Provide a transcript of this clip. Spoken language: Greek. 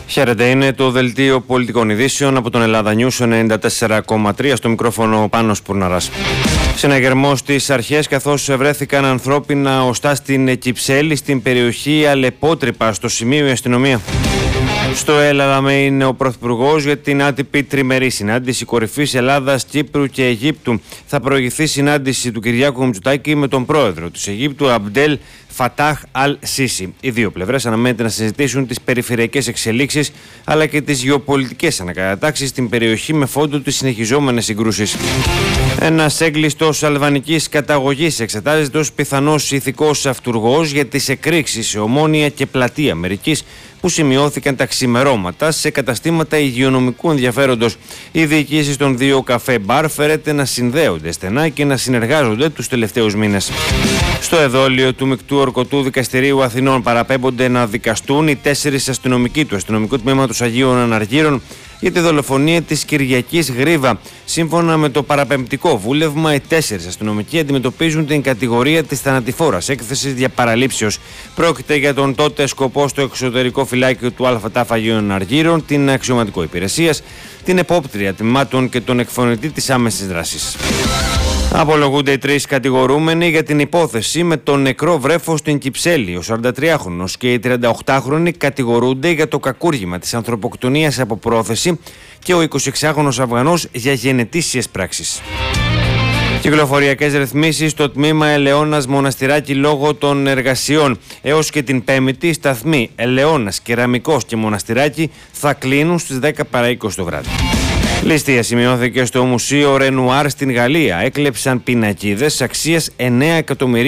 Χαίρετε, είναι το δελτίο πολιτικών ειδήσεων από τον Ελλάδα News 94,3, στο μικρόφωνο Πάνος Πουρναράς. Συναγερμός στις αρχές, καθώς βρέθηκαν ανθρώπινα οστά στην Κυψέλη, στην περιοχή Αλεπότρυπα, στο σημείο η αστυνομία. Στο Έλαλαμε είναι ο Πρωθυπουργός για την άτυπη τριμερή συνάντηση κορυφής Ελλάδας, Κύπρου και Αιγύπτου. Θα προηγηθεί συνάντηση του Κυριάκου Μητσοτάκη με τον πρόεδρο της Αιγύπτου, Αμπντέλ Φατάχ Αλ-Σίσι. Οι δύο πλευρές αναμένεται να συζητήσουν τις περιφερειακές εξελίξεις αλλά και τις γεωπολιτικές ανακατατάξεις στην περιοχή με φόντο τις συνεχιζόμενες συγκρούσεις. Ένας έγκλειστος αλβανικής καταγωγής εξετάζεται ως πιθανός ηθικός αυτουργός για τις εκρήξεις σε Ομόνια και Πλατεία Αμερικής που σημειώθηκαν τα ξημερώματα σε καταστήματα υγειονομικού ενδιαφέροντος. Οι διοικήσεις των δύο καφέ μπαρ φέρεται να συνδέονται στενά και να συνεργάζονται τους τελευταίους μήνες. Στο εδόλιο του Μεικτού Ορκωτού Δικαστηρίου Αθηνών παραπέμπονται να δικαστούν οι 4 αστυνομικοί του αστυνομικού τμήματος Αγίων Αναργύρων για τη δολοφονία της Κυριακής Γρίβα. Σύμφωνα με το παραπεμπτικό βούλευμα, οι 4 αστυνομικοί αντιμετωπίζουν την κατηγορία της θανατηφόρας έκθεσης δια παραλήψεως. Πρόκειται για τον τότε σκοπό στο εξωτερικό φυλάκιο του ΑΤΑΦ Αγίων Αναργύρων, την αξιωματικό υπηρεσίας, την επόπτρια τμήματων και τον εκφωνητή της άμεσης δράσης. Απολογούνται οι 3 κατηγορούμενοι για την υπόθεση με τον νεκρό βρέφο στην Κυψέλη. Ο 43χρονος και οι 38χρονοι κατηγορούνται για το κακούργημα της ανθρωποκτονίας από πρόθεση και ο 26χρονος Αφγανός για γενετήσιες πράξεις. Κυκλοφοριακές ρυθμίσεις στο τμήμα Ελαιώνας Μοναστηράκι λόγω των εργασιών. Έως και την Πέμπτη, οι σταθμοί Ελαιώνας, Κεραμικός και Μοναστηράκι θα κλείνουν στις 10 παρά 20 το βράδυ. Ληστεία σημειώθηκε στο Μουσείο Ρενουάρ στην Γαλλία. Έκλεψαν πινακίδες αξίας 9 εκατομμυρίων